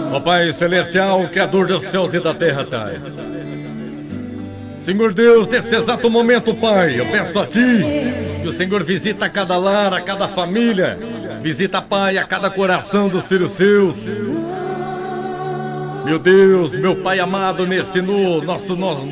Ó Pai Celestial, Criador dos céus e da terra, Pai. Senhor Deus, nesse exato momento, Pai, eu peço a Ti que o Senhor visita cada lar, a cada família. Visita, Pai, a cada coração dos filhos seus. Meu Deus, meu Pai amado, neste nosso